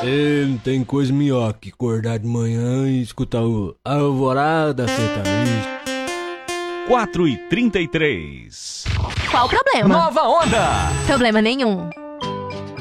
Não tem coisa melhor que acordar de manhã e escutar o Alvorada Sertaneja. 4h33. Qual o problema? Nova Onda. Problema nenhum.